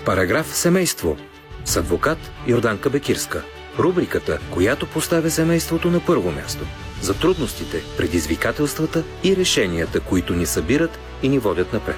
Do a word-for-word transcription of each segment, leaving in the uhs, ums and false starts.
Параграф семейство с адвокат Йорданка Бекирска. Рубриката, която поставя семейството на първо място. За трудностите, предизвикателствата и решенията, които ни събират и ни водят напред.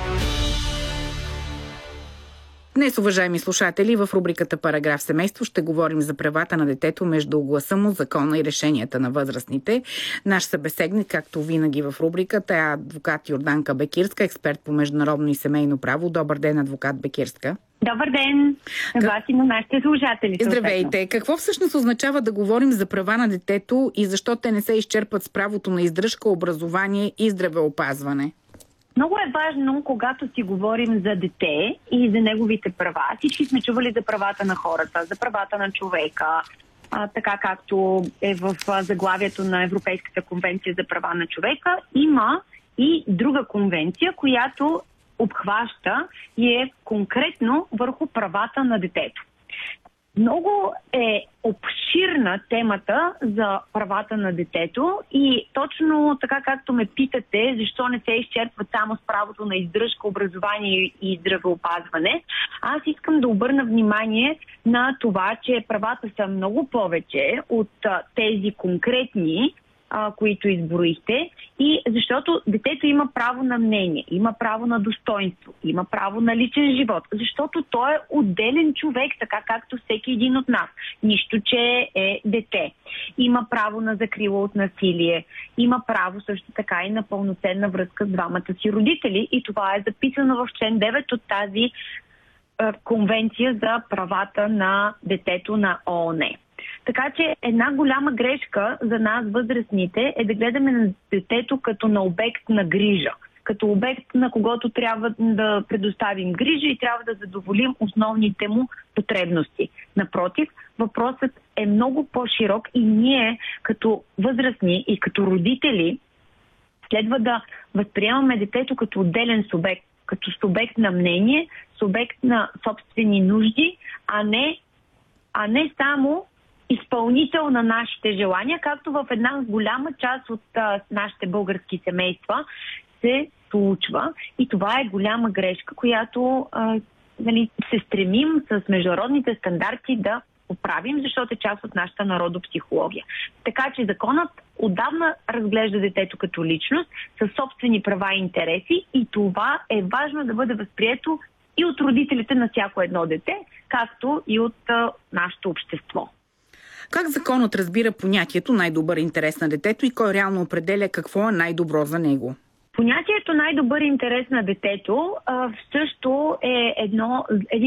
Днес, уважаеми слушатели, в рубриката Параграф семейство ще говорим за правата на детето между гласа му, закона и решенията на възрастните. Наш събеседник, както винаги в рубриката, е адвокат Йорданка Бекирска, експерт по международно и семейно право. Добър ден, адвокат Бекирска. Добър ден на вас и на нашите слушатели. Здравейте! Какво всъщност означава да говорим за права на детето и защо те не се изчерпват с правото на издръжка, образование и здравеопазване? Много е важно, когато си говорим за дете и за неговите права. Всички сме чували за правата на хората, за правата на човека, а, така както е в заглавието на Европейската конвенция за права на човека. Има и друга конвенция, която обхваща и е конкретно върху правата на детето. Много е обширна темата за правата на детето и точно така както ме питате, защо не се изчерпват само с правото на издръжка, образование и здравеопазване, аз искам да обърна внимание на това, че правата са много повече от тези конкретни, които изброихте, и защото детето има право на мнение, има право на достоинство, има право на личен живот, защото той е отделен човек, така както всеки един от нас. Нищо, че е дете. Има право на закрила от насилие, има право също така и на пълноценна връзка с двамата си родители, и това е записано в член девет от тази е, конвенция за правата на детето на ООН. Така че една голяма грешка за нас, възрастните, е да гледаме на детето като на обект на грижа, като обект, на когото трябва да предоставим грижа и трябва да задоволим основните му потребности. Напротив, въпросът е много по-широк и ние като възрастни и като родители следва да възприемаме детето като отделен субект, като субект на мнение, субект на собствени нужди, а не, а не само изпълнител на нашите желания, както в една голяма част от а, нашите български семейства се случва. И това е голяма грешка, която а, нали, се стремим с международните стандарти да поправим, защото е част от нашата народопсихология. Така че законът отдавна разглежда детето като личност, със собствени права и интереси, и това е важно да бъде възприето и от родителите на всяко едно дете, както и от а, нашето общество. Как законът разбира понятието най-добър интерес на детето и кой реално определя какво е най-добро за него? Понятието най-добър интерес на детето а, също е едно, един